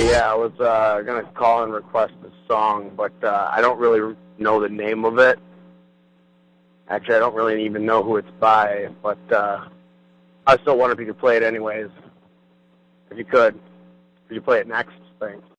yeah, I was going to call and request a song, but I don't really know the name of it. Actually, I don't really even know who it's by, but I still wonder if you could play it anyways. If you could. Could you play it next? Thanks.